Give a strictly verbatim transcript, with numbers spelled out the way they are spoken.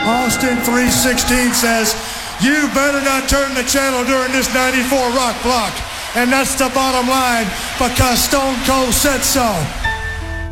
Austin three sixteen says, you better not turn the channel during this ninety-four Rock Block. And that's the bottom line because Stone Cold said so.